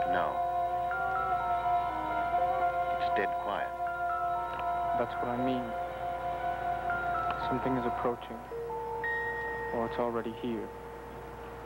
No. It's dead quiet. That's what I mean. Something is approaching, or it's already here.